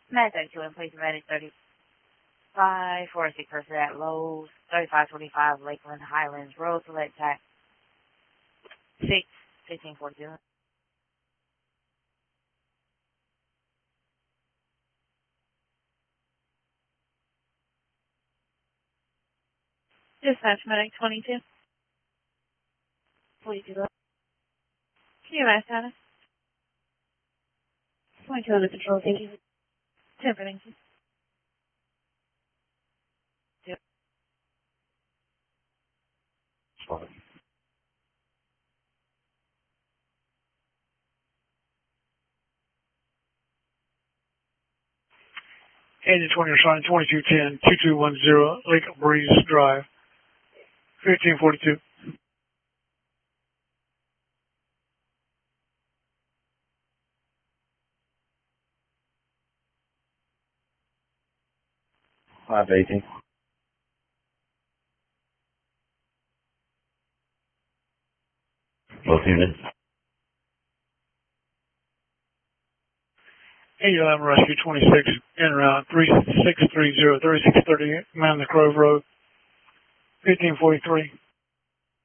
Med 32 in place, Medic 35, 46 person at Lowe's, 3525 Lakeland Highlands Road, select tax 6, 1542. Dispatch Medic 22. 42. QMS status. 22 under control, thank you. 10 for thank you. Agent 20 responding 2210 2210 Lake Breeze Drive, 1542. $5.80. Both units. 811 Rescue 26 in route 3630 3630 Man the Grove Road, 1543.